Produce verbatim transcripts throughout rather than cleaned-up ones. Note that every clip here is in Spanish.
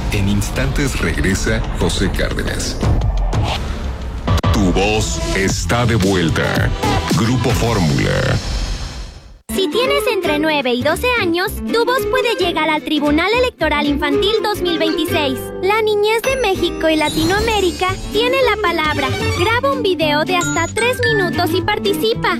En instantes regresa José Cárdenas. Tu voz está de vuelta. Grupo Fórmula. Si tienes entre nueve y doce años, tu voz puede llegar al Tribunal Electoral Infantil dos mil veintiséis. La niñez de México y Latinoamérica tiene la palabra. Graba un video de hasta tres minutos y participa.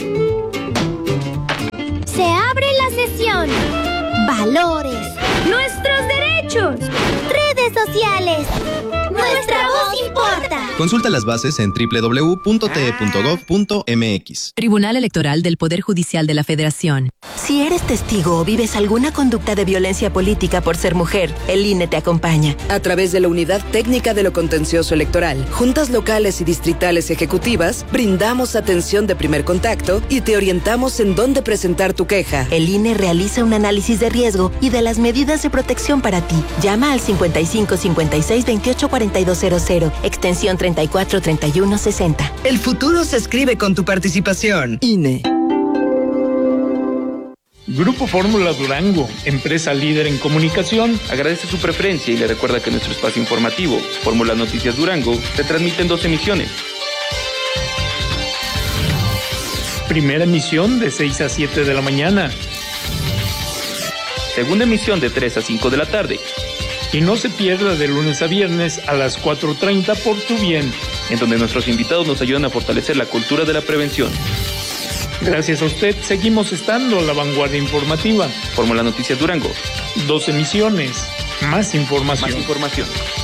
Se abre la sesión. Valores. Nuestros derechos. Redes sociales. Nuestra voz importa. Consulta las bases en doble u doble u doble u punto t e punto gov punto m x. Tribunal Electoral del Poder Judicial de la Federación. Si eres testigo o vives alguna conducta de violencia política por ser mujer, el I N E te acompaña. A través de la Unidad Técnica de lo Contencioso Electoral, juntas locales y distritales ejecutivas, brindamos atención de primer contacto y te orientamos en dónde presentar tu queja. El I N E realiza un análisis de riesgo y de las medidas de protección para ti. Llama al cincuenta y cinco cincuenta y seis veintiocho cuarenta y dos cero cero, extensión treinta y cuatro treinta y uno sesenta. El futuro se escribe con tu participación. I N E. Grupo Fórmula Durango, empresa líder en comunicación, agradece su preferencia y le recuerda que nuestro espacio informativo, Fórmula Noticias Durango, se transmite en dos emisiones. Primera emisión de seis a siete de la mañana. Segunda emisión de tres a cinco de la tarde. Y no se pierda de lunes a viernes a las cuatro treinta por Tu Bien, en donde nuestros invitados nos ayudan a fortalecer la cultura de la prevención. Gracias a usted, seguimos estando a la vanguardia informativa. Fórmula Noticias Durango. Dos emisiones, más información. Más información.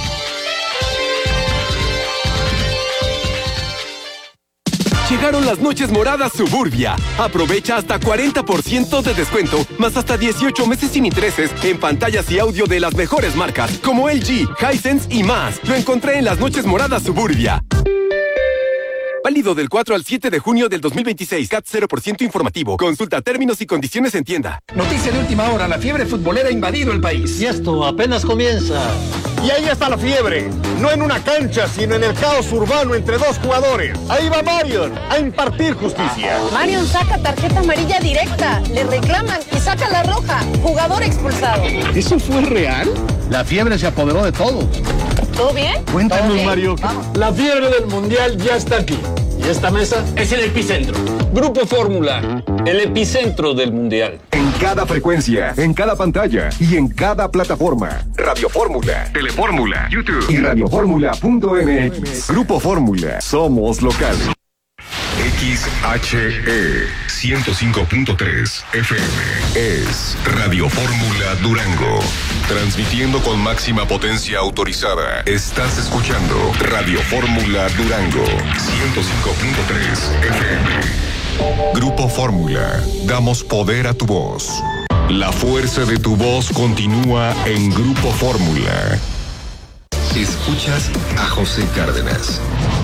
Llegaron las noches moradas Suburbia. Aprovecha hasta cuarenta por ciento de descuento, más hasta dieciocho meses sin intereses en pantallas y audio de las mejores marcas, como L G, Hisense y más. Lo encontré en las noches moradas Suburbia. Válido del cuatro al siete de junio del dos mil veintiséis. C A T cero por ciento informativo. Consulta términos y condiciones en tienda. Noticia de última hora. La fiebre futbolera ha invadido el país. Y esto apenas comienza. Y ahí está la fiebre. No en una cancha, sino en el caos urbano entre dos jugadores. Ahí va Marion a impartir justicia. Marion saca tarjeta amarilla directa. Le reclaman y saca la roja. Jugador expulsado. ¿Eso fue real? La fiebre se apoderó de todo. ¿Todo bien? Cuéntanos, Mario. Vamos. La fiebre del mundial ya está aquí. Y esta mesa es el epicentro. Grupo Fórmula, el epicentro del mundial. En cada frecuencia, en cada pantalla y en cada plataforma. Radio Fórmula, Telefórmula, YouTube y radioformula punto m x. Grupo Fórmula, somos locales. X H E ciento cinco punto tres F M es Radio Fórmula Durango. Transmitiendo con máxima potencia autorizada. Estás escuchando Radio Fórmula Durango ciento cinco punto tres F M. Grupo Fórmula. Damos poder a tu voz. La fuerza de tu voz continúa en Grupo Fórmula. Escuchas a José Cárdenas.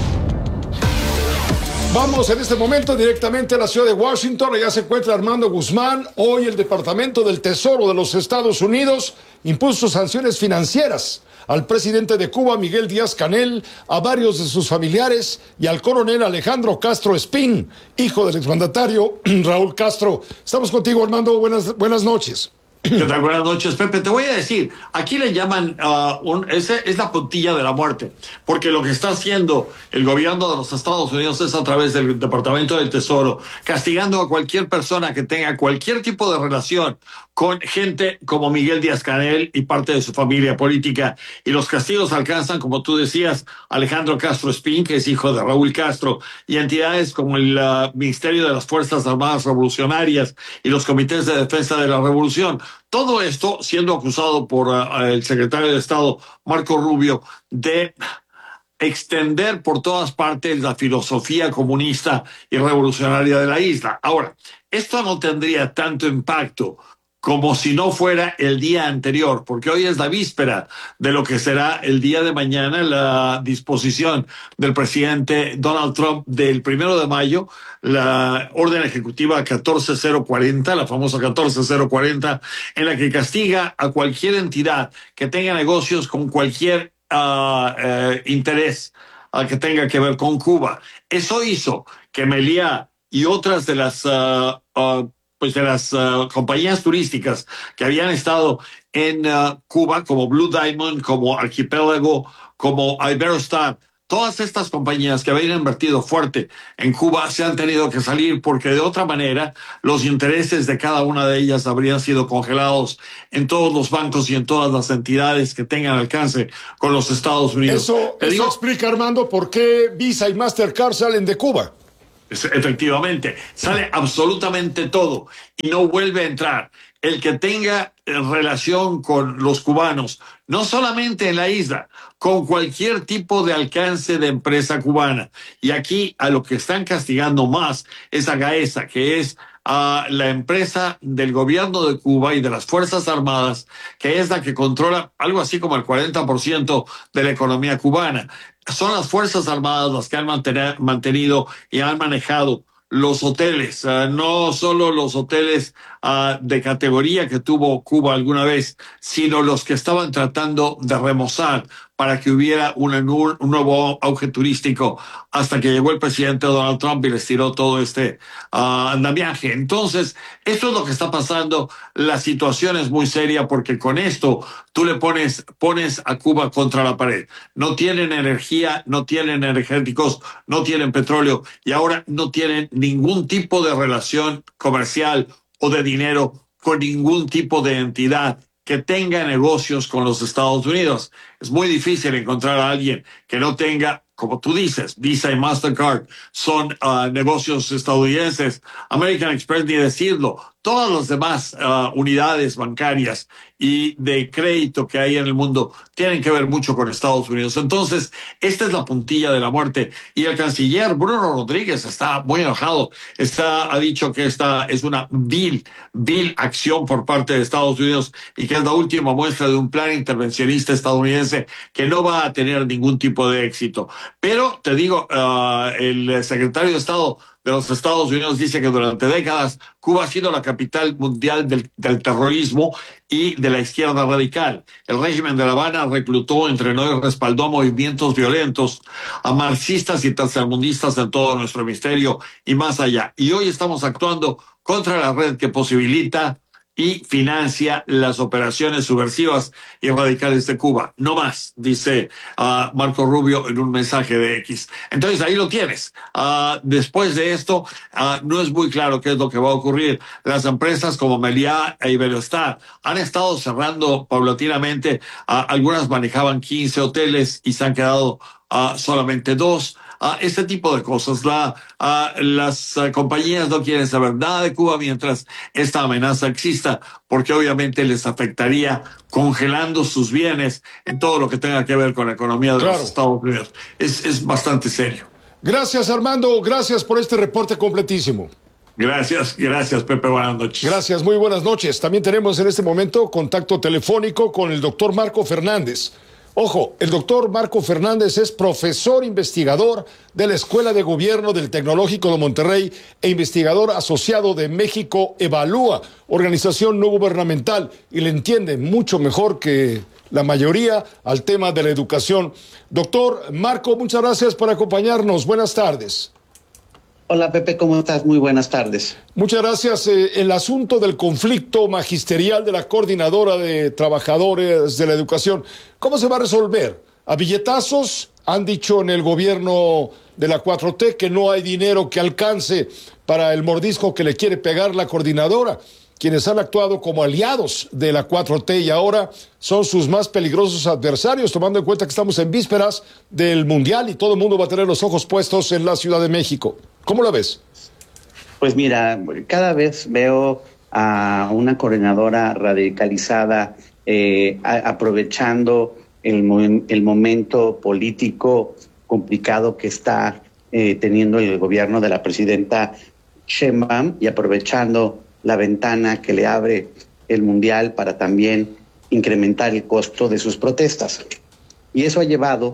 Vamos en este momento directamente a la ciudad de Washington. Allá se encuentra Armando Guzmán. Hoy el Departamento del Tesoro de los Estados Unidos impuso sanciones financieras al presidente de Cuba, Miguel Díaz-Canel, a varios de sus familiares y al coronel Alejandro Castro Espín, hijo del exmandatario Raúl Castro. Estamos contigo, Armando. Buenas, buenas noches. ¿Qué tal? Buenas noches, Pepe. Te voy a decir, aquí le llaman, uh, un, ese es la puntilla de la muerte, porque lo que está haciendo el gobierno de los Estados Unidos es a través del Departamento del Tesoro, castigando a cualquier persona que tenga cualquier tipo de relación con gente como Miguel Díaz-Canel y parte de su familia política. Y los castigos alcanzan, como tú decías, Alejandro Castro Espín, que es hijo de Raúl Castro, y entidades como el uh, Ministerio de las Fuerzas Armadas Revolucionarias y los Comités de Defensa de la Revolución. Todo esto siendo acusado por uh, el secretario de Estado, Marco Rubio, de extender por todas partes la filosofía comunista y revolucionaria de la isla. Ahora, esto no tendría tanto impacto como si no fuera el día anterior, porque hoy es la víspera de lo que será el día de mañana, la disposición del presidente Donald Trump del primero de mayo, la orden ejecutiva catorce cero cuarenta, la famosa catorce cero cuarenta, en la que castiga a cualquier entidad que tenga negocios con cualquier uh, uh, interés uh, que tenga que ver con Cuba. Eso hizo que Meliá y otras de las uh, uh, pues de las uh, compañías turísticas que habían estado en uh, Cuba, como Blue Diamond, como Arquipélago, como Iberostar. Todas estas compañías que habían invertido fuerte en Cuba se han tenido que salir porque de otra manera los intereses de cada una de ellas habrían sido congelados en todos los bancos y en todas las entidades que tengan alcance con los Estados Unidos. Eso, eso digo, explica, Armando, por qué Visa y Mastercard salen de Cuba. Efectivamente, sale absolutamente todo y no vuelve a entrar. El que tenga relación con los cubanos, no solamente en la isla, con cualquier tipo de alcance de empresa cubana. Y aquí a lo que están castigando más es a Gaesa, que es a la empresa del gobierno de Cuba y de las Fuerzas Armadas, que es la que controla algo así como el cuarenta por ciento de la economía cubana. Son las Fuerzas Armadas las que han mantenido y han manejado los hoteles, uh, no solo los hoteles uh, de categoría que tuvo Cuba alguna vez, sino los que estaban tratando de remozar para que hubiera una, un nuevo auge turístico hasta que llegó el presidente Donald Trump y les tiró todo este uh, andamiaje. Entonces, esto es lo que está pasando. La situación es muy seria porque con esto tú le pones, pones a Cuba contra la pared. No tienen energía, no tienen energéticos, no tienen petróleo y ahora no tienen ningún tipo de relación comercial o de dinero con ningún tipo de entidad que tenga negocios con los Estados Unidos. Es muy difícil encontrar a alguien que no tenga, como tú dices, Visa y Mastercard son uh, negocios estadounidenses. American Express, ni decirlo. Todas las demás uh, unidades bancarias y de crédito que hay en el mundo tienen que ver mucho con Estados Unidos. Entonces, esta es la puntilla de la muerte. Y el canciller Bruno Rodríguez está muy enojado. Está, ha dicho que esta es una vil, vil acción por parte de Estados Unidos y que es la última muestra de un plan intervencionista estadounidense que no va a tener ningún tipo de éxito. Pero, te digo, uh, el secretario de Estado de los Estados Unidos dice que durante décadas Cuba ha sido la capital mundial del, del terrorismo y de la izquierda radical. El régimen de La Habana reclutó, entrenó y respaldó movimientos violentos a marxistas y tercermundistas en todo nuestro hemisferio y más allá. Y hoy estamos actuando contra la red que posibilita y financia las operaciones subversivas y radicales de Cuba. No más, dice uh, Marco Rubio en un mensaje de X. Entonces ahí lo tienes. Uh, después de esto, uh, no es muy claro qué es lo que va a ocurrir. Las empresas como Meliá e Iberostar han estado cerrando paulatinamente. Uh, algunas manejaban quince hoteles y se han quedado uh, solamente dos. Uh, este tipo de cosas. La, uh, las uh, compañías no quieren saber nada de Cuba mientras esta amenaza exista, porque obviamente les afectaría congelando sus bienes en todo lo que tenga que ver con la economía de claro. los Estados Unidos. Es, es bastante serio. Gracias, Armando. Gracias por este reporte completísimo. Gracias, gracias, Pepe. Buenas noches. Gracias, muy buenas noches. También tenemos en este momento contacto telefónico con el doctor Marco Fernández. Ojo, el doctor Marco Fernández es profesor investigador de la Escuela de Gobierno del Tecnológico de Monterrey e investigador asociado de México Evalúa, organización no gubernamental, y le entiende mucho mejor que la mayoría al tema de la educación. Doctor Marco, muchas gracias por acompañarnos. Buenas tardes. Hola Pepe, ¿cómo estás? Muy buenas tardes. Muchas gracias. Eh, el asunto del conflicto magisterial de la Coordinadora de Trabajadores de la Educación, ¿cómo se va a resolver? ¿A billetazos? Han dicho en el gobierno de la cuatro T que no hay dinero que alcance para el mordisco que le quiere pegar la coordinadora. Quienes han actuado como aliados de la cuatro T y ahora son sus más peligrosos adversarios, tomando en cuenta que estamos en vísperas del Mundial y todo el mundo va a tener los ojos puestos en la Ciudad de México. ¿Cómo la ves? Pues mira, cada vez veo a una coordinadora radicalizada eh, a, aprovechando el, el momento político complicado que está eh, teniendo el gobierno de la presidenta Sheinbaum y aprovechando la ventana que le abre el Mundial para también incrementar el costo de sus protestas. Y eso ha llevado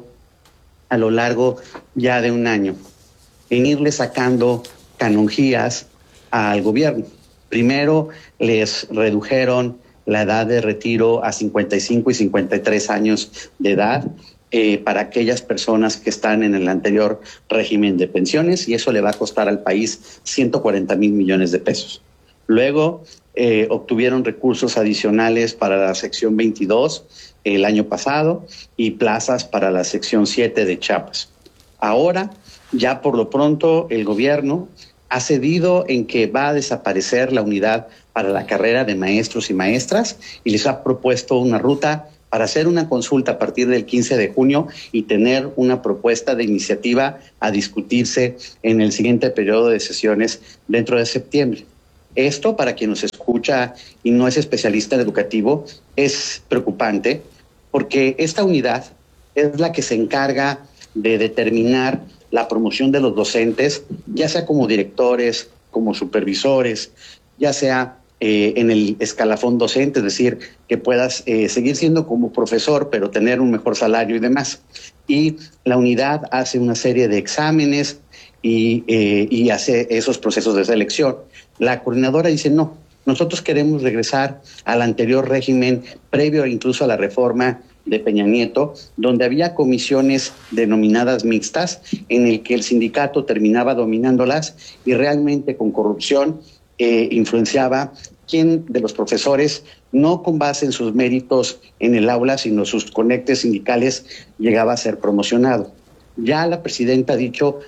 a lo largo ya de un año en irle sacando canonjías al gobierno. Primero les redujeron la edad de retiro a cincuenta y cinco y cincuenta y tres años de edad eh, para aquellas personas que están en el anterior régimen de pensiones, y eso le va a costar al país ciento cuarenta mil millones de pesos. Luego eh, obtuvieron recursos adicionales para la sección veintidós el año pasado y plazas para la sección siete de Chiapas. Ahora, ya por lo pronto, el gobierno ha cedido en que va a desaparecer la unidad para la carrera de maestros y maestras y les ha propuesto una ruta para hacer una consulta a partir del quince de junio y tener una propuesta de iniciativa a discutirse en el siguiente periodo de sesiones dentro de septiembre. Esto, para quien nos escucha y no es especialista en educativo, es preocupante porque esta unidad es la que se encarga de determinar la promoción de los docentes, ya sea como directores, como supervisores, ya sea eh, en el escalafón docente, es decir, que puedas eh, seguir siendo como profesor, pero tener un mejor salario y demás. Y la unidad hace una serie de exámenes y, eh, y hace esos procesos de selección. La coordinadora dice, no, nosotros queremos regresar al anterior régimen, previo incluso a la reforma de Peña Nieto, donde había comisiones denominadas mixtas, en el que el sindicato terminaba dominándolas y realmente con corrupción eh, influenciaba quién de los profesores, no con base en sus méritos en el aula, sino sus conectes sindicales, llegaba a ser promocionado. Ya la presidenta ha dicho,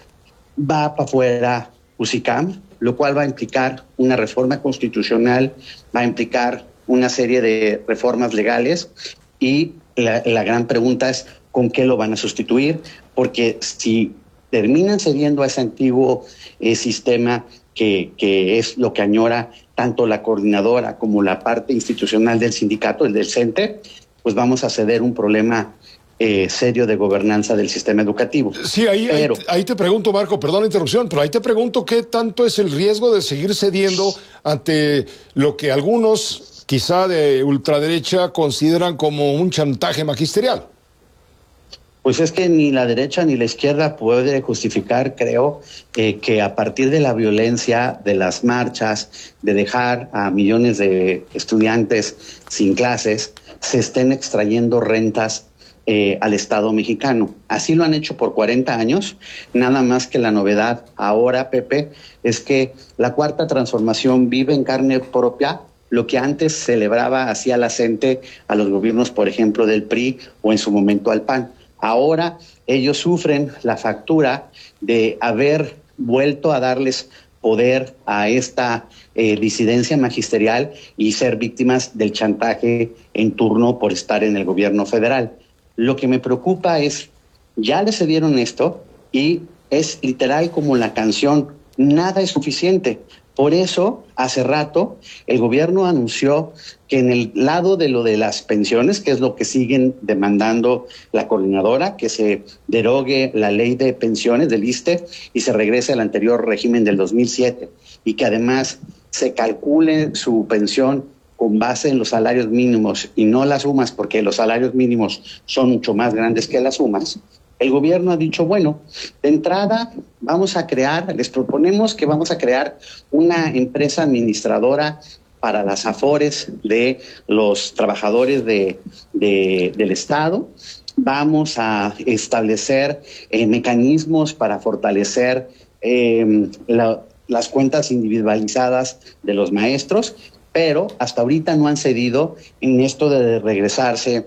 va para afuera UCICAM, lo cual va a implicar una reforma constitucional, va a implicar una serie de reformas legales y la, la gran pregunta es ¿con qué lo van a sustituir? Porque si terminan cediendo a ese antiguo eh, sistema que, que es lo que añora tanto la coordinadora como la parte institucional del sindicato, el del CENTE, pues vamos a ceder un problema Eh, serio de gobernanza del sistema educativo. Sí, ahí, pero, ahí, ahí te pregunto, Marco, perdón la interrupción, pero ahí te pregunto qué tanto es el riesgo de seguir cediendo ante lo que algunos, quizá de ultraderecha, consideran como un chantaje magisterial. Pues es que ni la derecha ni la izquierda puede justificar, creo, eh, que a partir de la violencia, de las marchas, de dejar a millones de estudiantes sin clases, se estén extrayendo rentas Eh, al Estado mexicano. Así lo han hecho por cuarenta años, nada más que la novedad ahora, Pepe, es que la Cuarta Transformación vive en carne propia lo que antes celebraba hacía la CENTE a los gobiernos, por ejemplo, del P R I o en su momento al P A N. Ahora ellos sufren la factura de haber vuelto a darles poder a esta eh, disidencia magisterial y ser víctimas del chantaje en turno por estar en el gobierno federal. Lo que me preocupa es, ya le cedieron esto y es literal como la canción, nada es suficiente. Por eso, hace rato, el gobierno anunció que en el lado de lo de las pensiones, que es lo que siguen demandando la coordinadora, que se derogue la ley de pensiones del ISSSTE y se regrese al anterior régimen del dos mil siete, y que además se calcule su pensión con base en los salarios mínimos y no las sumas, porque los salarios mínimos son mucho más grandes que las sumas. El gobierno ha dicho, bueno, de entrada vamos a crear, les proponemos que vamos a crear una empresa administradora para las afores de los trabajadores de, de, del Estado. Vamos a establecer eh, mecanismos para fortalecer eh, la, las cuentas individualizadas de los maestros, pero hasta ahorita no han cedido en esto de regresarse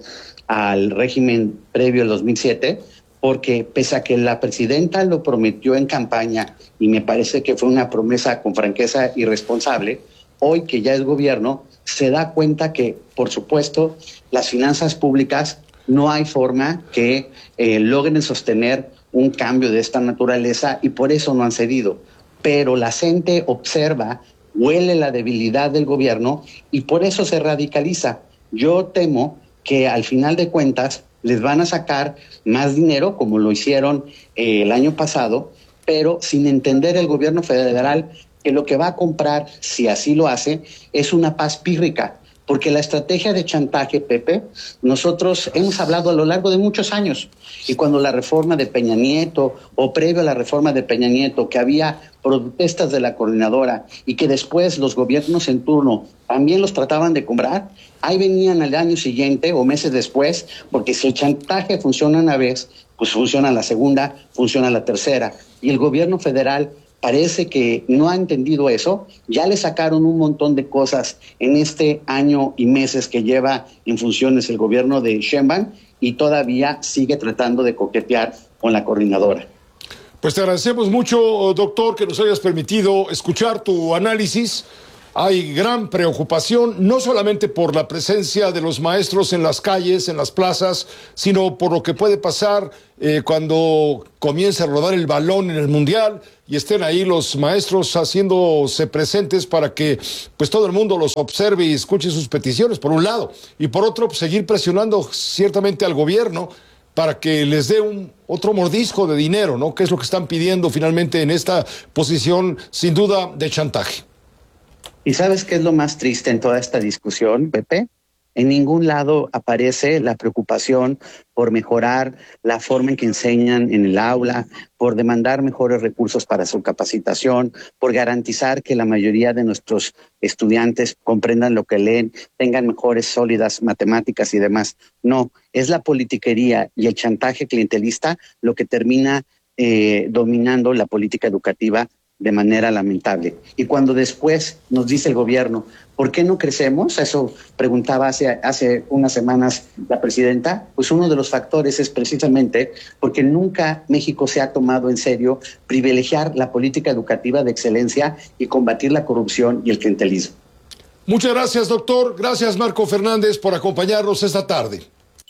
al régimen previo al dos mil siete, porque pese a que la presidenta lo prometió en campaña, y me parece que fue una promesa con franqueza irresponsable, hoy que ya es gobierno, se da cuenta que, por supuesto, las finanzas públicas no hay forma que eh, logren sostener un cambio de esta naturaleza y por eso no han cedido. Pero la gente observa, huele la debilidad del gobierno y por eso se radicaliza. Yo temo que al final de cuentas les van a sacar más dinero, como lo hicieron eh, el año pasado, pero sin entender el gobierno federal que lo que va a comprar, si así lo hace, es una paz pírrica. Porque la estrategia de chantaje, Pepe, nosotros hemos hablado a lo largo de muchos años. Y cuando la reforma de Peña Nieto, o previo a la reforma de Peña Nieto, que había protestas de la coordinadora y que después los gobiernos en turno también los trataban de comprar, ahí venían al año siguiente o meses después, porque si el chantaje funciona una vez, pues funciona la segunda, funciona la tercera. Y el gobierno federal parece que no ha entendido eso. Ya le sacaron un montón de cosas en este año y meses que lleva en funciones el gobierno de Sheinbaum y todavía sigue tratando de coquetear con la coordinadora. Pues te agradecemos mucho, doctor, que nos hayas permitido escuchar tu análisis. Hay gran preocupación, no solamente por la presencia de los maestros en las calles, en las plazas, sino por lo que puede pasar eh, cuando comience a rodar el balón en el Mundial y estén ahí los maestros haciéndose presentes para que pues todo el mundo los observe y escuche sus peticiones, por un lado. Y por otro, pues, seguir presionando ciertamente al gobierno para que les dé un otro mordisco de dinero, ¿no? Que es lo que están pidiendo finalmente en esta posición, sin duda, de chantaje. ¿Y sabes qué es lo más triste en toda esta discusión, Pepe? En ningún lado aparece la preocupación por mejorar la forma en que enseñan en el aula, por demandar mejores recursos para su capacitación, por garantizar que la mayoría de nuestros estudiantes comprendan lo que leen, tengan mejores, sólidas matemáticas y demás. No, es la politiquería y el chantaje clientelista lo que termina eh, dominando la política educativa de manera lamentable. Y cuando después nos dice el gobierno, ¿por qué no crecemos? Eso preguntaba hace, hace unas semanas la presidenta. Pues uno de los factores es precisamente porque nunca México se ha tomado en serio privilegiar la política educativa de excelencia y combatir la corrupción y el clientelismo. Muchas gracias, doctor. Gracias, Marco Fernández, por acompañarnos esta tarde.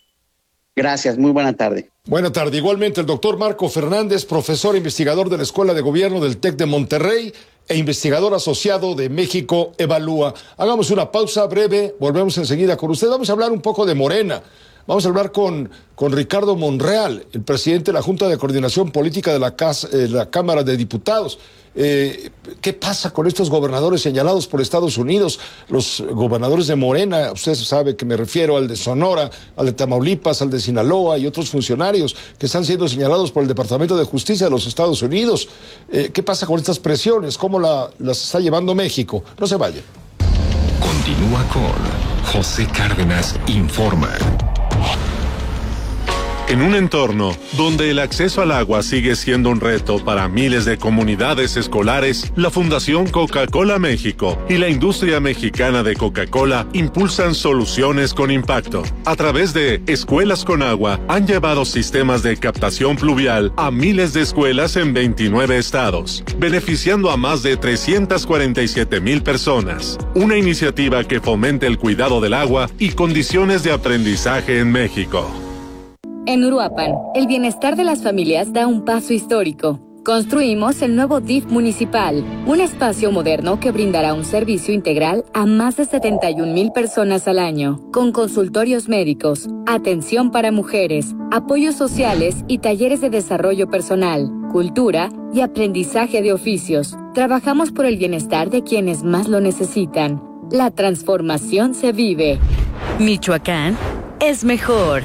Gracias, muy buena tarde. Buena tarde. Igualmente el doctor Marco Fernández, profesor e investigador de la Escuela de Gobierno del TEC de Monterrey e investigador asociado de México Evalúa. Hagamos una pausa breve, volvemos enseguida con usted. Vamos a hablar un poco de Morena. Vamos a hablar con, con Ricardo Monreal, el presidente de la Junta de Coordinación Política de la, Casa, eh, la Cámara de Diputados. Eh, ¿Qué pasa con estos gobernadores señalados por Estados Unidos? Los gobernadores de Morena, usted sabe que me refiero al de Sonora, al de Tamaulipas, al de Sinaloa y otros funcionarios que están siendo señalados por el Departamento de Justicia de los Estados Unidos. Eh, ¿Qué pasa con estas presiones? ¿Cómo la, las está llevando México? No se vayan. Continúa con José Cárdenas Informa. En un entorno donde el acceso al agua sigue siendo un reto para miles de comunidades escolares, la Fundación Coca-Cola México y la industria mexicana de Coca-Cola impulsan soluciones con impacto. A través de Escuelas con Agua, han llevado sistemas de captación pluvial a miles de escuelas en veintinueve estados, beneficiando a más de trescientas cuarenta y siete mil personas. Una iniciativa que fomente el cuidado del agua y condiciones de aprendizaje en México. En Uruapan, el bienestar de las familias da un paso histórico. Construimos el nuevo D I F municipal, un espacio moderno que brindará un servicio integral a más de setenta y un mil personas al año, con consultorios médicos, atención para mujeres, apoyos sociales y talleres de desarrollo personal, cultura y aprendizaje de oficios. Trabajamos por el bienestar de quienes más lo necesitan. La transformación se vive. Michoacán es mejor.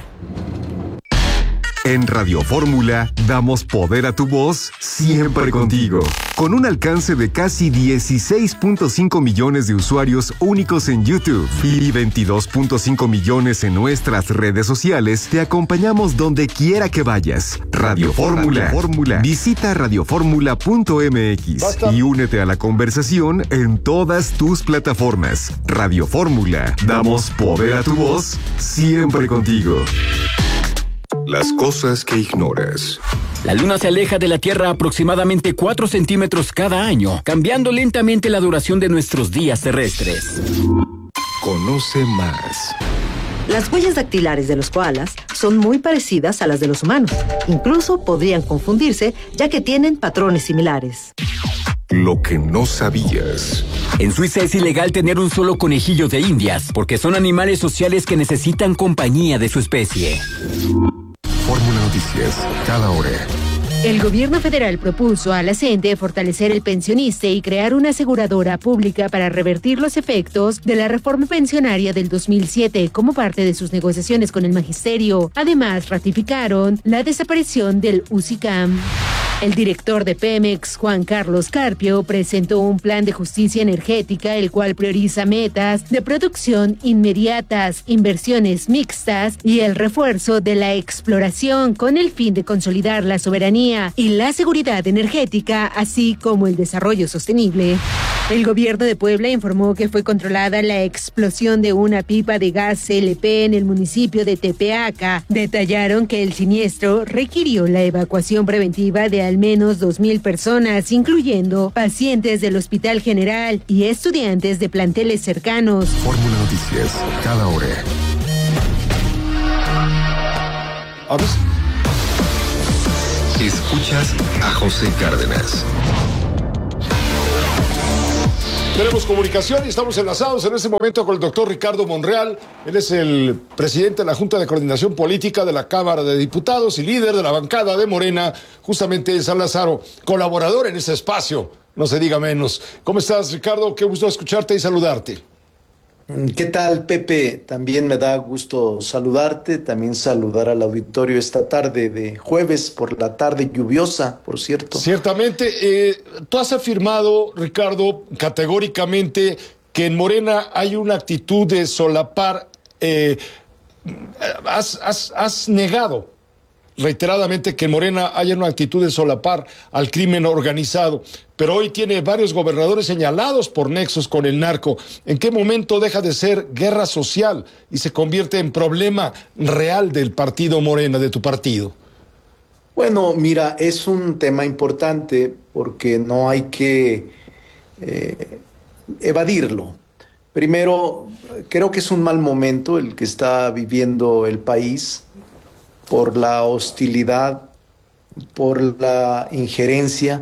En Radio Fórmula damos poder a tu voz siempre contigo. Con un alcance de casi dieciséis punto cinco millones de usuarios únicos en YouTube y veintidós punto cinco millones en nuestras redes sociales, te acompañamos donde quiera que vayas. Radio Fórmula. Fórmula. Visita radio fórmula punto m x Basta. Y únete a la conversación en todas tus plataformas. Radio Fórmula. Damos poder a tu voz siempre contigo. Las cosas que ignoras. La Luna se aleja de la Tierra aproximadamente cuatro centímetros cada año, cambiando lentamente la duración de nuestros días terrestres. Conoce más. Las huellas dactilares de los koalas son muy parecidas a las de los humanos. Incluso podrían confundirse, ya que tienen patrones similares. Lo que no sabías. En Suiza es ilegal tener un solo conejillo de Indias, porque son animales sociales que necesitan compañía de su especie. Fórmula Noticias, cada hora. El gobierno federal propuso a la CENTE fortalecer el pensioniste y crear una aseguradora pública para revertir los efectos de la reforma pensionaria del dos mil siete como parte de sus negociaciones con el magisterio. Además, ratificaron la desaparición del U S I C A M. El director de Pemex, Juan Carlos Carpio, presentó un plan de justicia energética, el cual prioriza metas de producción inmediatas, inversiones mixtas y el refuerzo de la exploración con el fin de consolidar la soberanía y la seguridad energética, así como el desarrollo sostenible. El gobierno de Puebla informó que fue controlada la explosión de una pipa de gas L P en el municipio de Tepeaca. Detallaron que el siniestro requirió la evacuación preventiva de al menos dos mil personas, incluyendo pacientes del Hospital General y estudiantes de planteles cercanos. Fórmula Noticias, cada hora. Escuchas a José Cárdenas. Tenemos comunicación y estamos enlazados en este momento con el doctor Ricardo Monreal. Él es el presidente de la Junta de Coordinación Política de la Cámara de Diputados y líder de la bancada de Morena, justamente en San Lázaro, colaborador en este espacio, no se diga menos. ¿Cómo estás, Ricardo? Qué gusto escucharte y saludarte. ¿Qué tal, Pepe? También me da gusto saludarte, también saludar al auditorio esta tarde de jueves por la tarde lluviosa, por cierto. Ciertamente, eh, tú has afirmado, Ricardo, categóricamente que en Morena hay una actitud de solapar, eh, has, has, has negado reiteradamente que en Morena haya una actitud de solapar al crimen organizado, pero hoy tiene varios gobernadores señalados por nexos con el narco. ¿En qué momento deja de ser guerra social y se convierte en problema real del partido Morena, de tu partido? Bueno, mira, es un tema importante porque no hay que eh, evadirlo. Primero, creo que es un mal momento el que está viviendo el país por la hostilidad, por la injerencia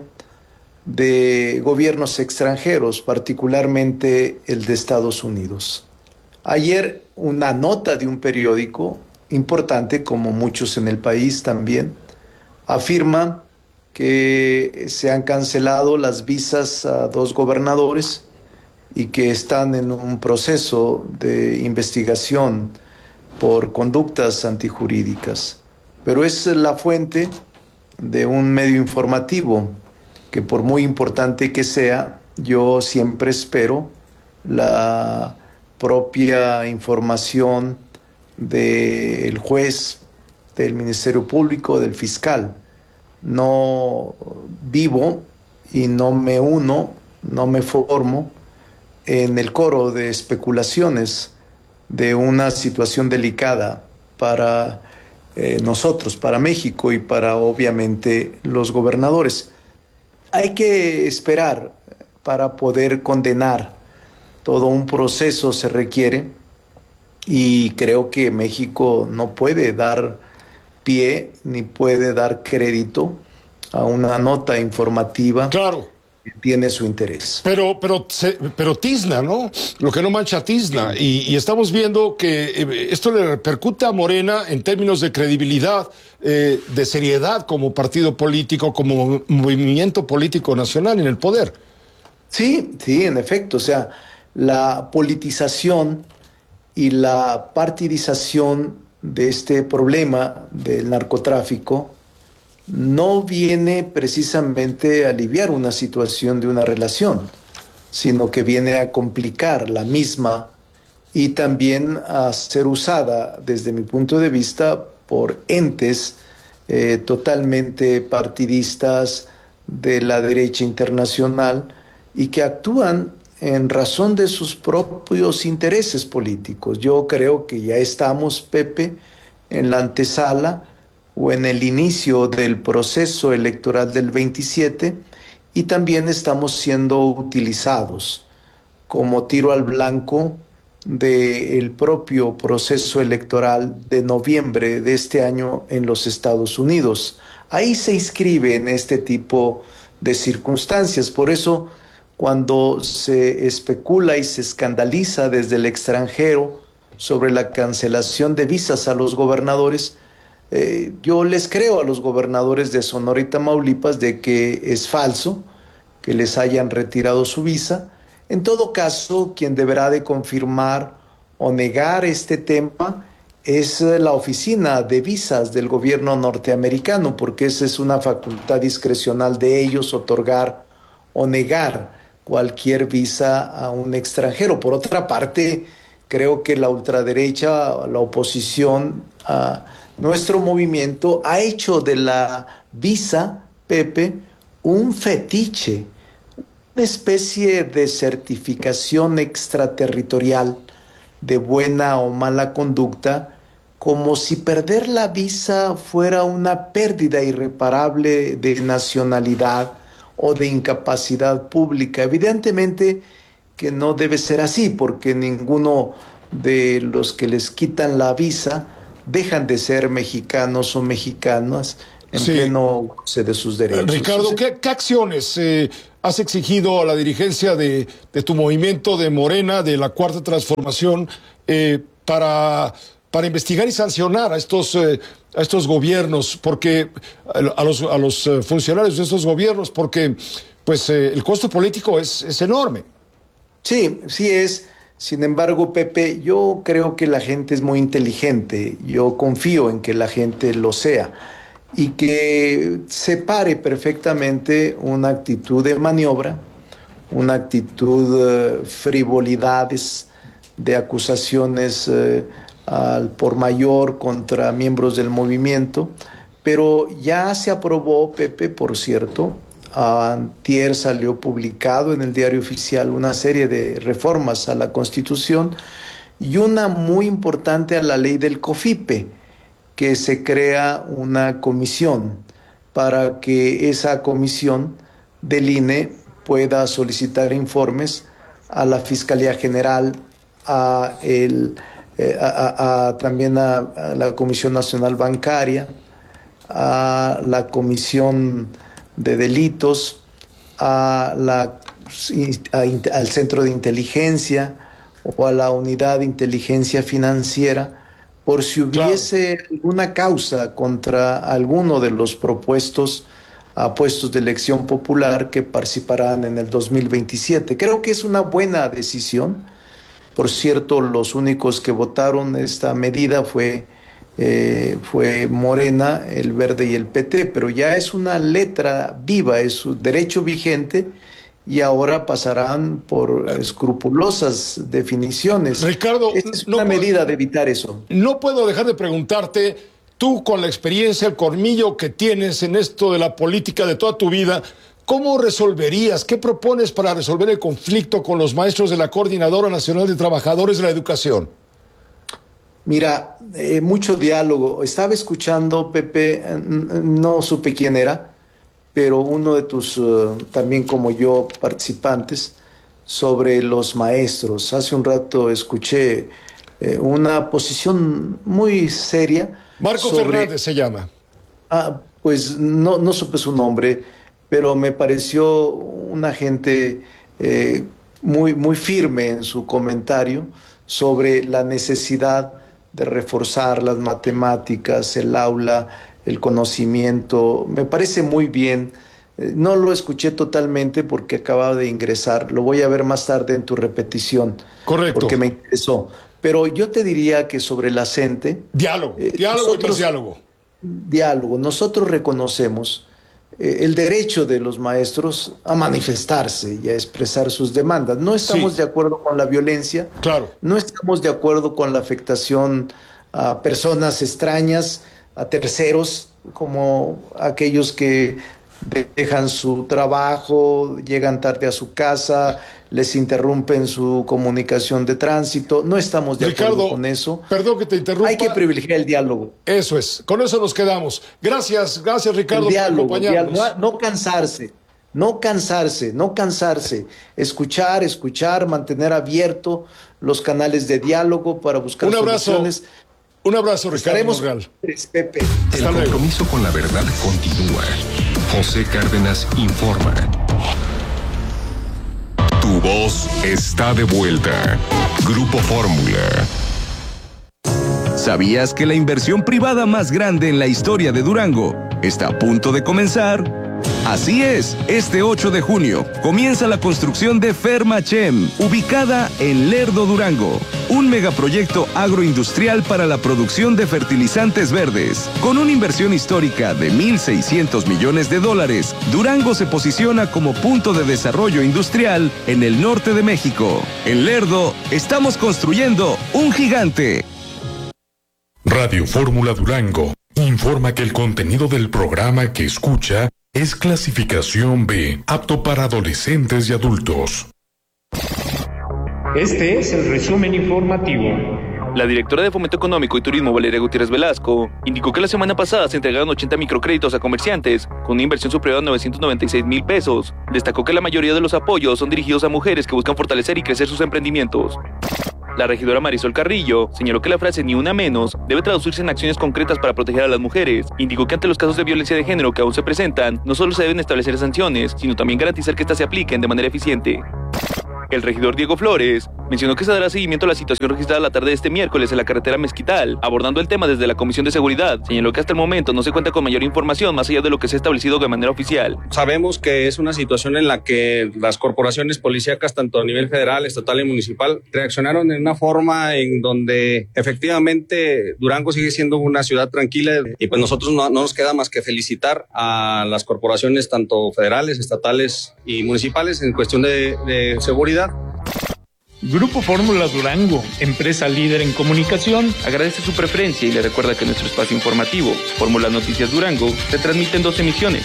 de gobiernos extranjeros, particularmente el de Estados Unidos. Ayer una nota de un periódico importante, como muchos en el país también, afirma que se han cancelado las visas a dos gobernadores y que están en un proceso de investigación por conductas antijurídicas. Pero es la fuente de un medio informativo que, por muy importante que sea, yo siempre espero la propia información del juez, del Ministerio Público, del fiscal. No vivo y no me uno, no me formo en el coro de especulaciones de una situación delicada para eh, nosotros, para México y para obviamente los gobernadores. Hay que esperar para poder condenar. Todo un proceso se requiere y creo que México no puede dar pie ni puede dar crédito a una nota informativa. Claro. Que tiene su interés. Pero, pero, se, pero tizna, ¿no? Lo que no mancha tizna. Y, y estamos viendo que eh, esto le repercute a Morena en términos de credibilidad, eh, de seriedad como partido político, como movimiento político nacional en el poder. Sí, sí, en efecto. O sea, la politización y la partidización de este problema del narcotráfico no viene precisamente a aliviar una situación de una relación, sino que viene a complicar la misma y también a ser usada, desde mi punto de vista, por entes eh, totalmente partidistas de la derecha internacional y que actúan en razón de sus propios intereses políticos. Yo creo que ya estamos, Pepe, en la antesala o en el inicio del proceso electoral del veintisiete y también estamos siendo utilizados como tiro al blanco del propio proceso electoral de noviembre de este año en los Estados Unidos. Ahí se inscribe en este tipo de circunstancias. Por eso, cuando se especula y se escandaliza desde el extranjero sobre la cancelación de visas a los gobernadores, Eh, yo les creo a los gobernadores de Sonora y Tamaulipas de que es falso que les hayan retirado su visa. En todo caso, quien deberá de confirmar o negar este tema es la oficina de visas del gobierno norteamericano, porque esa es una facultad discrecional de ellos, otorgar o negar cualquier visa a un extranjero. Por otra parte, creo que la ultraderecha, la oposición a nuestro movimiento ha hecho de la visa, Pepe, un fetiche, una especie de certificación extraterritorial de buena o mala conducta, como si perder la visa fuera una pérdida irreparable de nacionalidad o de incapacidad pública. Evidentemente que no debe ser así, porque ninguno de los que les quitan la visa dejan de ser mexicanos o mexicanas en sí. pleno goce de sus derechos. Ricardo, ¿qué, qué acciones eh, has exigido a la dirigencia de, de tu movimiento de Morena, de la Cuarta Transformación, eh, para... para investigar y sancionar a estos, eh, a estos gobiernos, porque a los, a los funcionarios de estos gobiernos, porque pues eh, el costo político es, es enorme? Sí, sí es. Sin embargo, Pepe, yo creo que la gente es muy inteligente. Yo confío en que la gente lo sea y que separe perfectamente una actitud de maniobra, una actitud de uh, frivolidades, de acusaciones uh, al por mayor contra miembros del movimiento, pero ya se aprobó, Pepe, por cierto, antier salió publicado en el Diario Oficial una serie de reformas a la Constitución y una muy importante a la ley del COFIPE, que se crea una comisión para que esa comisión del I N E pueda solicitar informes a la Fiscalía General, a el Eh, a, a, a, también a, a la Comisión Nacional Bancaria, a la Comisión de Delitos, a la, a, al Centro de Inteligencia o a la Unidad de Inteligencia Financiera, por si hubiese claro. una causa contra alguno de los propuestos a puestos de elección popular que participarán en el dos mil veintisiete. Creo que es una buena decisión. Por cierto, los únicos que votaron esta medida fue, eh, fue Morena, el Verde y el P T, pero ya es una letra viva, es un derecho vigente y ahora pasarán por escrupulosas definiciones. Ricardo, esta es una no medida puedo, de evitar eso. No puedo dejar de preguntarte, tú con la experiencia, el colmillo que tienes en esto de la política de toda tu vida, ¿cómo resolverías? ¿Qué propones para resolver el conflicto con los maestros de la Coordinadora Nacional de Trabajadores de la Educación? Mira, eh, mucho diálogo. Estaba escuchando, Pepe, no supe quién era, pero uno de tus, uh, también como yo, participantes, sobre los maestros. Hace un rato escuché eh, una posición muy seria. Marco sobre... Fernández se llama. Ah, pues no, no supe su nombre, pero me pareció una gente eh, muy, muy firme en su comentario sobre la necesidad de reforzar las matemáticas, el aula, el conocimiento. Me parece muy bien. Eh, no lo escuché totalmente porque acababa de ingresar. Lo voy a ver más tarde en tu repetición. Correcto. Porque me interesó. Pero yo te diría que sobre la CENTE... Diálogo, eh, diálogo nosotros, y más diálogo. Diálogo. Nosotros reconocemos el derecho de los maestros a manifestarse y a expresar sus demandas. No estamos sí. de acuerdo con la violencia, claro. no estamos de acuerdo con la afectación a personas extrañas, a terceros, como aquellos que dejan su trabajo, llegan tarde a su casa, les interrumpen su comunicación de tránsito. No estamos de Ricardo, acuerdo con eso. Perdón que te interrumpa. Hay que privilegiar el diálogo. Eso es. Con eso nos quedamos. Gracias, gracias Ricardo el diálogo, por acompañarnos. Diálogo, no, no cansarse, no cansarse, no cansarse. Escuchar, escuchar, mantener abierto los canales de diálogo para buscar Un abrazo. soluciones. Un abrazo, Ricardo Monreal. Pepe. El compromiso con la verdad continúa. José Cárdenas informa. Tu voz está de vuelta. Grupo Fórmula. ¿Sabías que la inversión privada más grande en la historia de Durango está a punto de comenzar? Así es, este ocho de junio comienza la construcción de Fermachem, ubicada en Lerdo, Durango. Un megaproyecto agroindustrial para la producción de fertilizantes verdes. Con una inversión histórica de mil seiscientos millones de dólares, Durango se posiciona como punto de desarrollo industrial en el norte de México. En Lerdo, estamos construyendo un gigante. Radio Fórmula Durango informa que el contenido del programa que escucha es clasificación B, apto para adolescentes y adultos. Este es el resumen informativo. La directora de Fomento Económico y Turismo, Valeria Gutiérrez Velasco, indicó que la semana pasada se entregaron ochenta microcréditos a comerciantes con una inversión superior a novecientos noventa y seis mil pesos. Destacó que la mayoría de los apoyos son dirigidos a mujeres que buscan fortalecer y crecer sus emprendimientos. La regidora Marisol Carrillo señaló que la frase "ni una menos" debe traducirse en acciones concretas para proteger a las mujeres. Indicó que ante los casos de violencia de género que aún se presentan, no solo se deben establecer sanciones, sino también garantizar que éstas se apliquen de manera eficiente. El regidor Diego Flores mencionó que se dará seguimiento a la situación registrada la tarde de este miércoles en la carretera Mezquital, abordando el tema desde la Comisión de Seguridad. Señaló que hasta el momento no se cuenta con mayor información más allá de lo que se ha establecido de manera oficial. Sabemos que es una situación en la que las corporaciones policíacas, tanto a nivel federal, estatal y municipal, reaccionaron en una forma en donde efectivamente Durango sigue siendo una ciudad tranquila, y pues nosotros no, no nos queda más que felicitar a las corporaciones tanto federales, estatales y municipales en cuestión de, de seguridad. Grupo Fórmula Durango, empresa líder en comunicación, agradece su preferencia y le recuerda que nuestro espacio informativo, Fórmula Noticias Durango, se transmite en dos emisiones.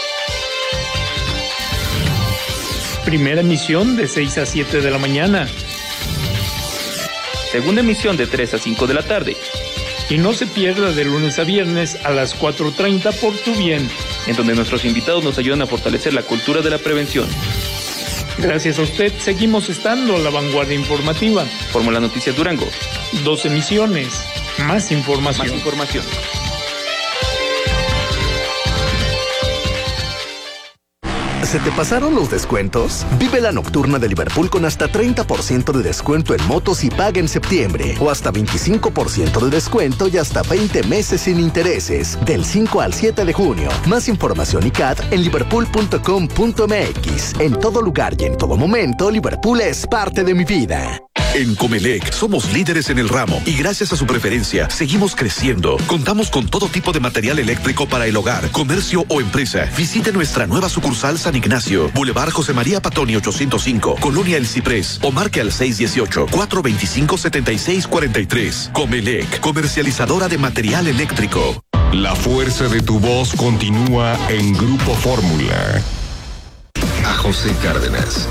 Primera emisión de seis a siete de la mañana. Segunda emisión de tres a cinco de la tarde. Y no se pierda de lunes a viernes a las cuatro treinta por Tu Bien, en donde nuestros invitados nos ayudan a fortalecer la cultura de la prevención. Gracias a usted, seguimos estando a la vanguardia informativa. Fórmula Noticias Durango. Dos emisiones, más información. Más información. ¿Se te pasaron los descuentos? Vive la nocturna de Liverpool con hasta treinta por ciento de descuento en motos y paga en septiembre. O hasta veinticinco por ciento de descuento y hasta veinte meses sin intereses. Del cinco al siete de junio. Más información y C A T en liverpool punto com punto m x. En todo lugar y en todo momento, Liverpool es parte de mi vida. En Comelec somos líderes en el ramo y gracias a su preferencia seguimos creciendo. Contamos con todo tipo de material eléctrico para el hogar, comercio o empresa. Visite nuestra nueva sucursal San Ignacio, Boulevard José María Patoni ochocientos cinco, Colonia El Ciprés, o marque al seis uno ocho, cuatro dos cinco, siete seis cuatro tres. Comelec, comercializadora de material eléctrico. La fuerza de tu voz continúa en Grupo Fórmula. A José Cárdenas.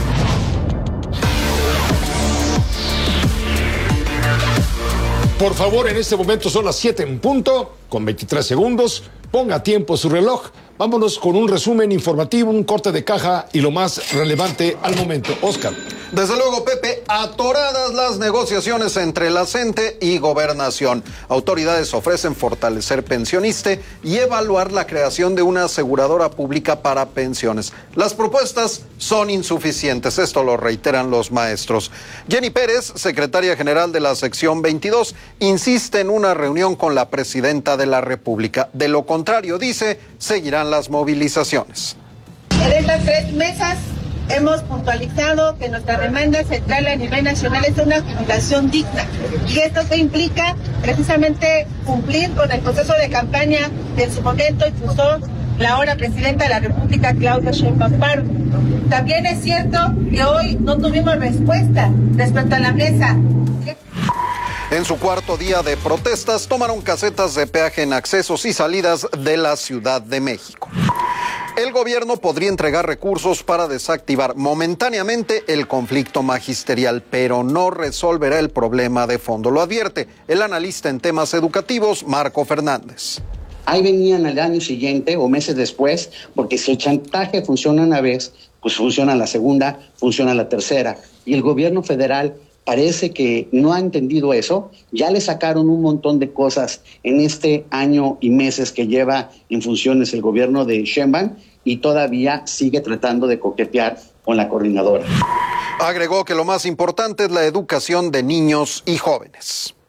Por favor, en este momento son las siete en punto, con veintitrés segundos. Ponga tiempo su reloj. Vámonos con un resumen informativo, un corte de caja y lo más relevante al momento. Oscar. Desde luego, Pepe, atoradas las negociaciones entre la CENTE y Gobernación. Autoridades ofrecen fortalecer pensioniste y evaluar la creación de una aseguradora pública para pensiones. Las propuestas son insuficientes, esto lo reiteran los maestros. Jenny Pérez, secretaria general de la sección veintidós, insiste en una reunión con la presidenta de la República. De lo contrario, dice, seguirán las movilizaciones. En estas tres mesas hemos puntualizado que nuestra demanda central a nivel nacional es una jubilación digna, y esto que implica precisamente cumplir con el proceso de campaña que en su momento impulsó la ahora presidenta de la República, Claudia Sheinbaum Pardo. También es cierto que hoy no tuvimos respuesta respecto a la mesa. En su cuarto día de protestas, tomaron casetas de peaje en accesos y salidas de la Ciudad de México. El gobierno podría entregar recursos para desactivar momentáneamente el conflicto magisterial, pero no resolverá el problema de fondo. Lo advierte el analista en temas educativos, Marco Fernández. Ahí venían al año siguiente o meses después, porque si el chantaje funciona una vez, pues funciona la segunda, funciona la tercera. Y el gobierno federal parece que no ha entendido eso. Ya le sacaron un montón de cosas en este año y meses que lleva en funciones el gobierno de Sheinbaum y todavía sigue tratando de coquetear con la coordinadora. Agregó que lo más importante es la educación de niños y jóvenes.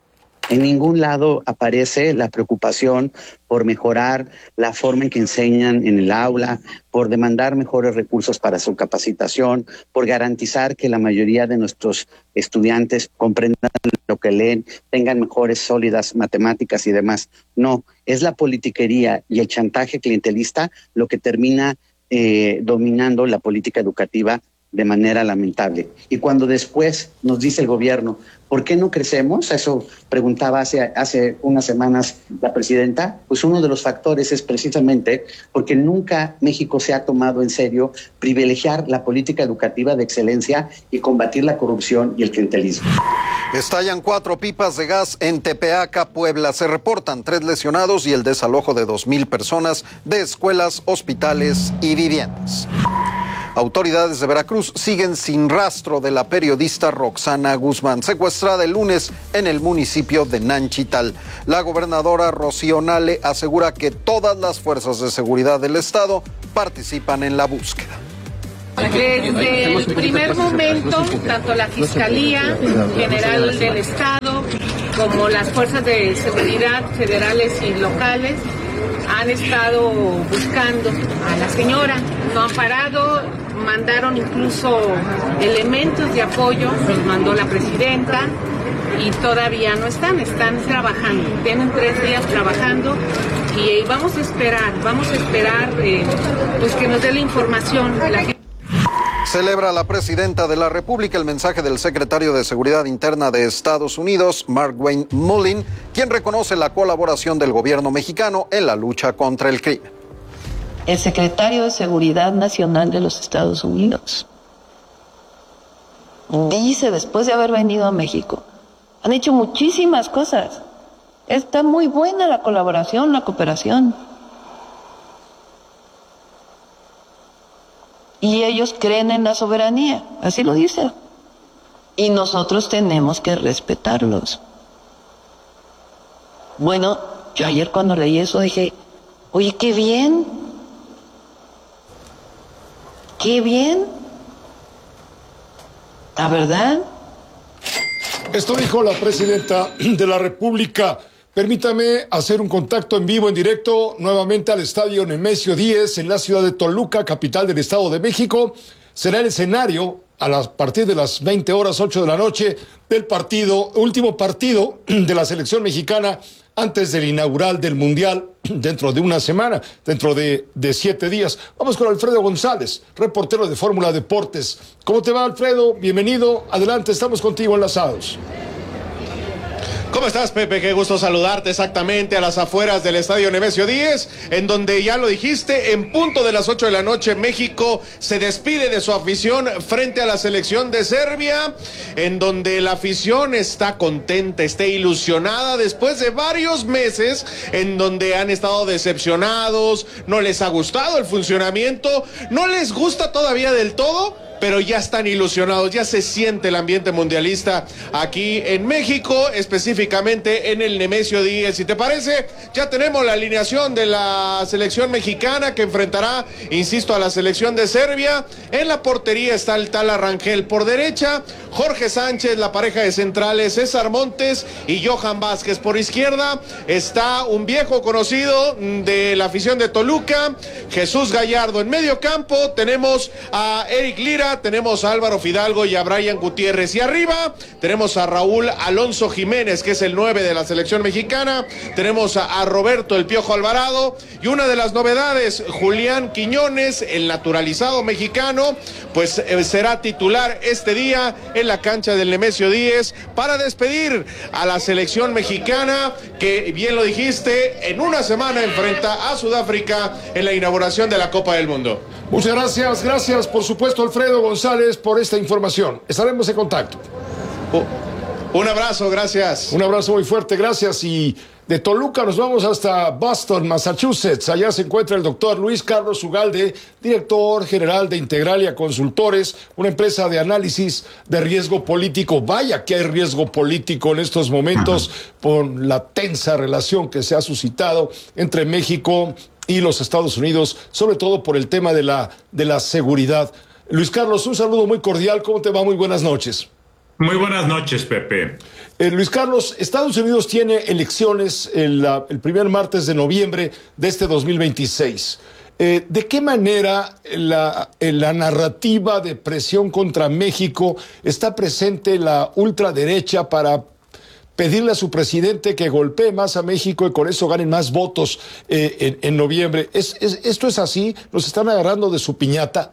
En ningún lado aparece la preocupación por mejorar la forma en que enseñan en el aula, por demandar mejores recursos para su capacitación, por garantizar que la mayoría de nuestros estudiantes comprendan lo que leen, tengan mejores, sólidas matemáticas y demás. No, es la politiquería y el chantaje clientelista lo que termina eh, dominando la política educativa de manera lamentable. Y cuando después nos dice el gobierno, ¿por qué no crecemos? Eso preguntaba hace, hace unas semanas la presidenta. Pues uno de los factores es precisamente porque nunca México se ha tomado en serio privilegiar la política educativa de excelencia y combatir la corrupción y el clientelismo. Estallan cuatro pipas de gas en Tepeaca, Puebla. Se reportan tres lesionados y el desalojo de dos mil personas de escuelas, hospitales y viviendas. Autoridades de Veracruz siguen sin rastro de la periodista Roxana Guzmán, secuestrada el lunes en el municipio de Nanchital. La gobernadora Rocío Nale asegura que todas las fuerzas de seguridad del estado participan en la búsqueda. Desde el primer momento, tanto la Fiscalía General del Estado como las fuerzas de seguridad federales y locales han estado buscando a la señora. No han parado, mandaron incluso elementos de apoyo, los mandó la presidenta y todavía no están, están trabajando. Tienen tres días trabajando y vamos a esperar, vamos a esperar eh, pues que nos dé la información. La... Celebra la presidenta de la República el mensaje del secretario de Seguridad Interna de Estados Unidos, Mark Wayne Mullin, quien reconoce la colaboración del gobierno mexicano en la lucha contra el crimen. El secretario de Seguridad Nacional de los Estados Unidos dice, después de haber venido a México, han hecho muchísimas cosas. Está muy buena la colaboración, la cooperación. Y ellos creen en la soberanía, así lo dice. Y nosotros tenemos que respetarlos. Bueno, yo ayer cuando leí eso dije, oye, qué bien. Qué bien. La verdad. Esto dijo la presidenta de la República. Permítame hacer un contacto en vivo, en directo, nuevamente al Estadio Nemesio diez en la ciudad de Toluca, capital del Estado de México. Será el escenario a las, partir de las veinte horas, ocho de la noche, del partido, último partido de la selección mexicana antes del inaugural del Mundial dentro de una semana, dentro de, de siete días. Vamos con Alfredo González, reportero de Fórmula Deportes. ¿Cómo te va, Alfredo? Bienvenido. Adelante, estamos contigo enlazados. ¿Cómo estás, Pepe? Qué gusto saludarte exactamente a las afueras del Estadio Nemesio diez, en donde ya lo dijiste, en punto de las ocho de la noche, México se despide de su afición frente a la selección de Serbia, en donde la afición está contenta, está ilusionada después de varios meses en donde han estado decepcionados, no les ha gustado el funcionamiento, no les gusta todavía del todo, pero ya están ilusionados, ya se siente el ambiente mundialista aquí en México, específicamente en el Nemesio diez. Si te parece, ya tenemos la alineación de la selección mexicana que enfrentará, insisto, a la selección de Serbia. En la portería está el Tala Rangel, por derecha Jorge Sánchez, la pareja de centrales César Montes y Johan Vázquez. Por izquierda está un viejo conocido de la afición de Toluca, Jesús Gallardo. En medio campo tenemos a Eric Lira, tenemos a Álvaro Fidalgo y a Brian Gutiérrez. Y arriba tenemos a Raúl Alonso Jiménez, que es el nueve de la selección mexicana. Tenemos a, a Roberto El Piojo Alvarado. Y una de las novedades, Julián Quiñones, el naturalizado mexicano, pues eh, será titular este día en la cancha del Nemesio diez para despedir a la selección mexicana que, bien lo dijiste, en una semana enfrenta a Sudáfrica en la inauguración de la Copa del Mundo. Muchas gracias, gracias por supuesto Alfredo González por esta información. Estaremos en contacto. Uh, un abrazo, gracias. Un abrazo muy fuerte, gracias. Y de Toluca nos vamos hasta Boston, Massachusetts. Allá se encuentra el doctor Luis Carlos Ugalde, director general de Integralia Consultores, una empresa de análisis de riesgo político. Vaya que hay riesgo político en estos momentos por la tensa relación que se ha suscitado entre México y los Estados Unidos, sobre todo por el tema de la, de la seguridad. Luis Carlos, un saludo muy cordial. ¿Cómo te va? Muy buenas noches. Muy buenas noches, Pepe. Eh, Luis Carlos, Estados Unidos tiene elecciones el, la, el primer martes de noviembre de este dos mil veintiséis. Eh, ¿De qué manera la, la narrativa de presión contra México está presente la ultraderecha para pedirle a su presidente que golpee más a México y con eso ganen más votos eh, en, en noviembre? ¿Es, es, ¿Esto es así? ¿Nos están agarrando de su piñata?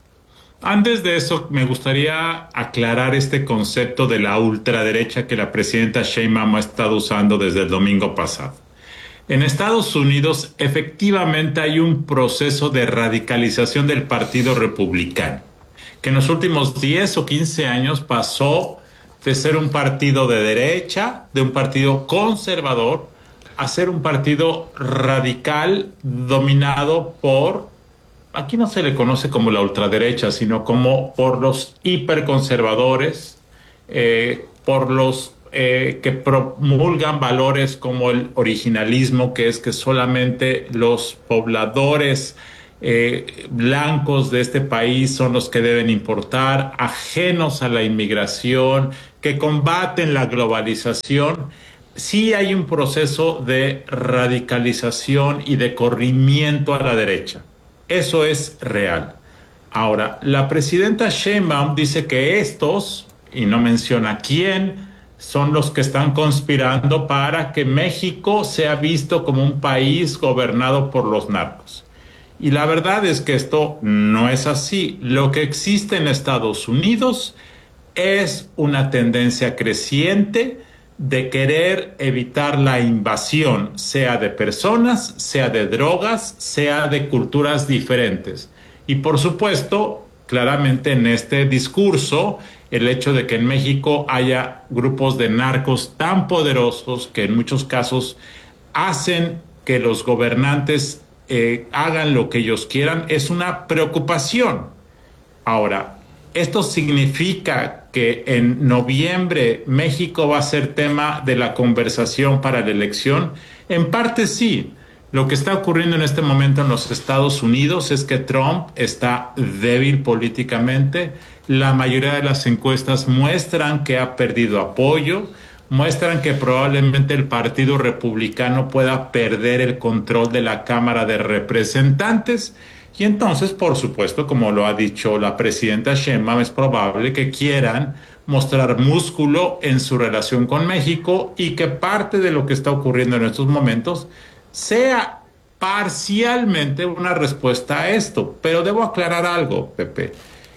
Antes de eso, me gustaría aclarar este concepto de la ultraderecha que la presidenta Sheinbaum ha estado usando desde el domingo pasado. En Estados Unidos, efectivamente hay un proceso de radicalización del Partido Republicano, que en los últimos diez o quince años pasó de ser un partido de derecha, de un partido conservador, a ser un partido radical dominado por, aquí no se le conoce como la ultraderecha, sino como por los hiperconservadores, eh, por los eh, que promulgan valores como el originalismo, que es que solamente los pobladores eh, blancos de este país son los que deben importar, ajenos a la inmigración, que combaten la globalización. Sí hay un proceso de radicalización y de corrimiento a la derecha. Eso es real. Ahora, la presidenta Sheinbaum dice que estos, y no menciona quién, son los que están conspirando para que México sea visto como un país gobernado por los narcos. Y la verdad es que esto no es así. Lo que existe en Estados Unidos es una tendencia creciente de querer evitar la invasión, sea de personas, sea de drogas, sea de culturas diferentes. Y por supuesto, claramente en este discurso, el hecho de que en México haya grupos de narcos tan poderosos que en muchos casos hacen que los gobernantes eh, hagan lo que ellos quieran, es una preocupación. Ahora, ¿esto significa que en noviembre México va a ser tema de la conversación para la elección? En parte sí. Lo que está ocurriendo en este momento en los Estados Unidos es que Trump está débil políticamente. La mayoría de las encuestas muestran que ha perdido apoyo, muestran que probablemente el Partido Republicano pueda perder el control de la Cámara de Representantes. Y entonces, por supuesto, como lo ha dicho la presidenta Sheinbaum, es probable que quieran mostrar músculo en su relación con México y que parte de lo que está ocurriendo en estos momentos sea parcialmente una respuesta a esto. Pero debo aclarar algo, Pepe.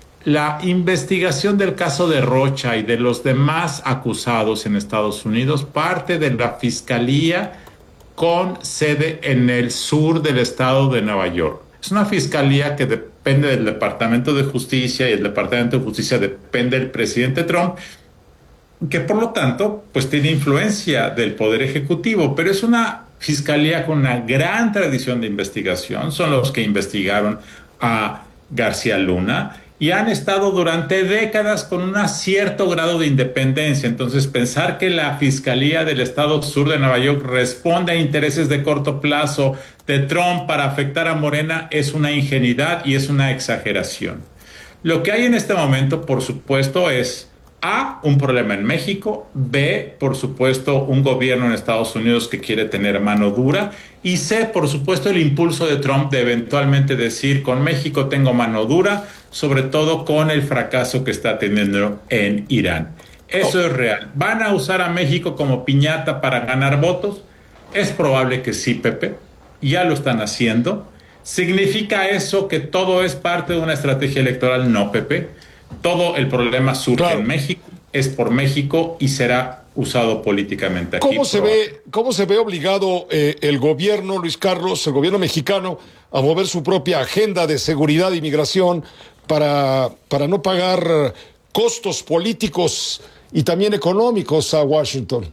La investigación del caso de Rocha y de los demás acusados en Estados Unidos parte de la Fiscalía con sede en el sur del estado de Nueva York. Es una fiscalía que depende del Departamento de Justicia y el Departamento de Justicia depende del presidente Trump, que por lo tanto pues tiene influencia del Poder Ejecutivo, pero es una fiscalía con una gran tradición de investigación. Son los que investigaron a García Luna y han estado durante décadas con un cierto grado de independencia. Entonces, pensar que la Fiscalía del Estado Sur de Nueva York responde a intereses de corto plazo de Trump para afectar a Morena es una ingenuidad y es una exageración. Lo que hay en este momento, por supuesto, es A, un problema en México, B, por supuesto, un gobierno en Estados Unidos que quiere tener mano dura, y C, por supuesto, el impulso de Trump de eventualmente decir, con México tengo mano dura, sobre todo con el fracaso que está teniendo en Irán. Eso oh. es real. ¿Van a usar a México como piñata para ganar votos? Es probable que sí, Pepe. Ya lo están haciendo. ¿Significa eso que todo es parte de una estrategia electoral? No, Pepe. Todo el problema surge claro. en México, es por México y será usado políticamente aquí. ¿Cómo se ve, cómo se ve obligado eh, el gobierno, Luis Carlos, el gobierno mexicano, a mover su propia agenda de seguridad e inmigración para, para no pagar costos políticos y también económicos a Washington?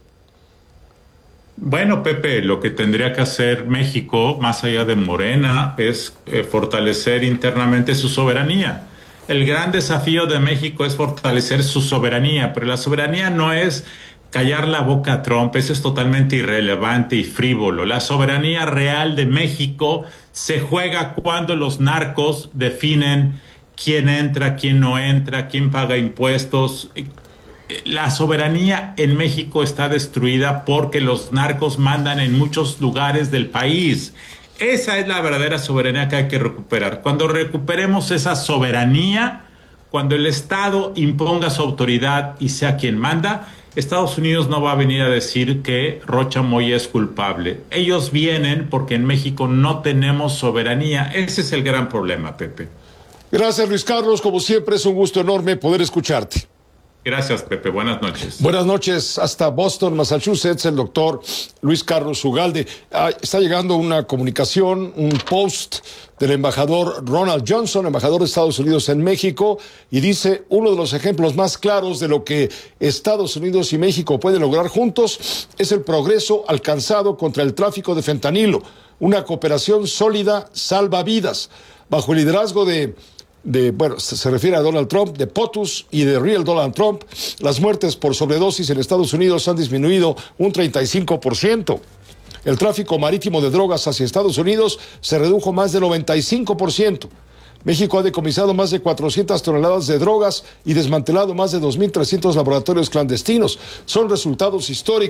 Bueno, Pepe, lo que tendría que hacer México, más allá de Morena, es eh, fortalecer internamente su soberanía. El gran desafío de México es fortalecer su soberanía, pero la soberanía no es callar la boca a Trump, eso es totalmente irrelevante y frívolo. La soberanía real de México se juega cuando los narcos definen quién entra, quién no entra, quién paga impuestos. la soberanía en México está destruida porque los narcos mandan en muchos lugares del país. Esa es la verdadera soberanía que hay que recuperar. Cuando recuperemos esa soberanía, cuando el Estado imponga su autoridad y sea quien manda, Estados Unidos no va a venir a decir que Rocha Moya es culpable. Ellos vienen porque en México no tenemos soberanía. Ese es el gran problema, Pepe. Gracias, Luis Carlos. Como siempre, es un gusto enorme poder escucharte. Gracias, Pepe. Buenas noches. Buenas noches. Hasta Boston, Massachusetts, el doctor Luis Carlos Ugalde. Ah, está llegando una comunicación, un post del embajador Ronald Johnson, embajador de Estados Unidos en México, y dice: uno de los ejemplos más claros de lo que Estados Unidos y México pueden lograr juntos es el progreso alcanzado contra el tráfico de fentanilo. Una cooperación sólida salva vidas. Bajo el liderazgo de de, bueno, se, se refiere a Donald Trump, de POTUS y de Real Donald Trump, las muertes por sobredosis en Estados Unidos han disminuido un treinta y cinco por ciento. El tráfico marítimo de drogas hacia Estados Unidos se redujo más del noventa y cinco por ciento. México ha decomisado más de cuatrocientas toneladas de drogas y desmantelado más de dos mil trescientos laboratorios clandestinos. Son resultados históricos.